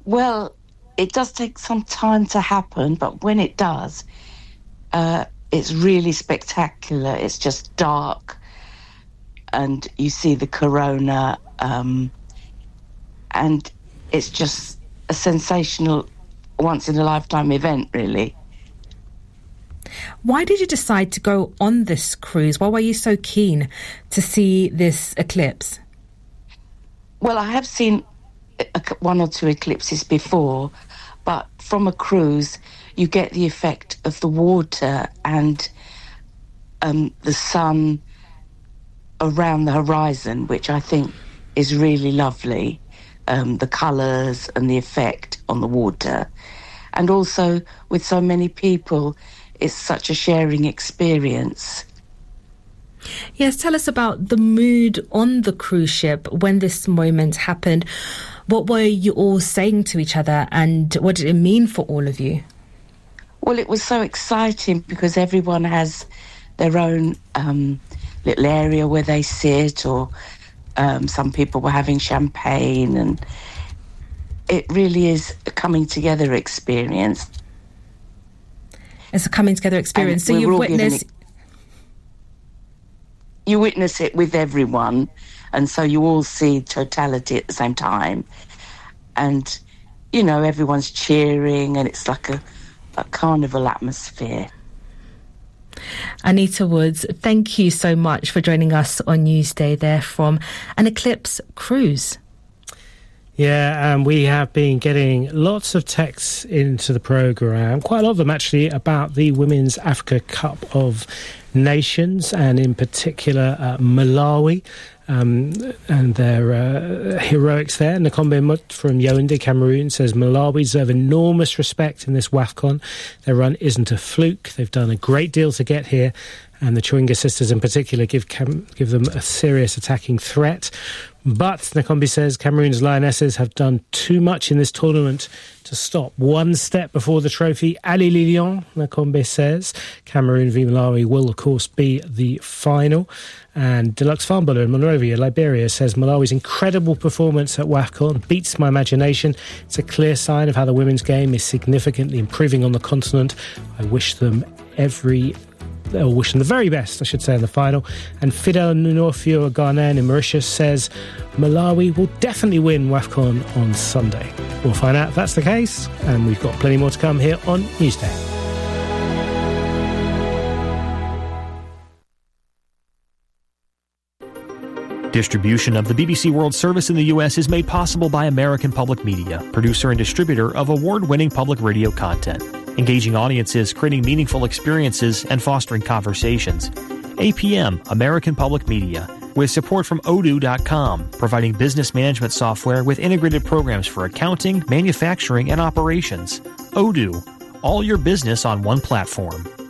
Well, it does take some time to happen, but when it does, it's really spectacular. It's just dark, and you see the corona, and it's just a sensational, once-in-a-lifetime event, really. Why did you decide to go on this cruise? Why were you so keen to see this eclipse? Well, I have seen one or two eclipses before, but from a cruise, you get the effect of the water and the sun around the horizon, which I think is really lovely. The colours and the effect on the water. And also, with so many people, it's such a sharing experience. Yes, tell us about the mood on the cruise ship when this moment happened. What were you all saying to each other, and what did it mean for all of you? Well, it was so exciting because everyone has their own little area where they sit, or some people were having champagne, and it really is a coming together experience. It's a coming together experience. So you witness it with everyone, and so you all see totality at the same time. And, you know, everyone's cheering, and it's like a carnival atmosphere. Anita Woods, thank you so much for joining us on Newsday there from an Eclipse cruise. Yeah, and we have been getting lots of texts into the programme, quite a lot of them actually, about the Women's Africa Cup of Nations, and in particular Malawi and their heroics there. Nakombe Mut from Yaoundé, Cameroon, says Malawi deserve enormous respect in this WAFCON. Their run isn't a fluke. They've done a great deal to get here, and the Chwinga sisters in particular give them a serious attacking threat. But Nakombe says Cameroon's Lionesses have done too much in this tournament to stop one step before the trophy. Ali Lilian, Nakombe says. Cameroon v Malawi will, of course, be the final. And Deluxe Farmbuller in Monrovia, Liberia, says Malawi's incredible performance at WAFCON beats my imagination. It's a clear sign of how the women's game is significantly improving on the continent. I wish them the very best, I should say, in the final. And Fidel Nunofio, a Ghanaian in Mauritius, says Malawi will definitely win WAFCON on Sunday. We'll find out if that's the case, and we've got plenty more to come here on Newsday. Distribution of the BBC World Service in the U.S. is made possible by American Public Media, producer and distributor of award-winning public radio content. Engaging audiences, creating meaningful experiences, and fostering conversations. APM, American Public Media, with support from Odoo.com, providing business management software with integrated programs for accounting, manufacturing, and operations. Odoo, all your business on one platform.